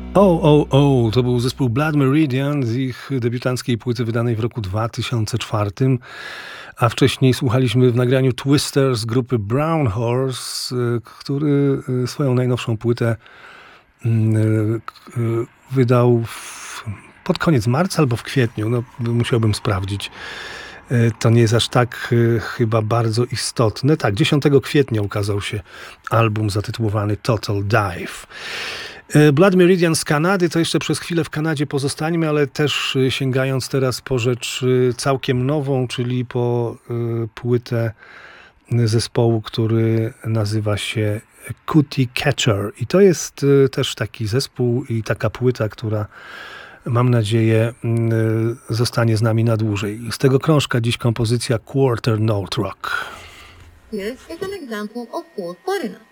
To był zespół Blood Meridian z ich debiutanckiej płyty wydanej w roku 2004, a wcześniej słuchaliśmy w nagraniu Twister z grupy Brown Horse, który swoją najnowszą płytę wydał pod koniec marca albo w kwietniu, musiałbym sprawdzić. To nie jest aż tak chyba bardzo istotne. Tak, 10 kwietnia ukazał się album zatytułowany Total Dive. Blood Meridian z Kanady, to jeszcze przez chwilę w Kanadzie pozostańmy, ale też sięgając teraz po rzecz całkiem nową, czyli po płytę zespołu, który nazywa się Cootie Catcher. I to jest też taki zespół i taka płyta, która, mam nadzieję, zostanie z nami na dłużej. Z tego krążka dziś kompozycja Quarter Note Rock. This is an example of 4/4.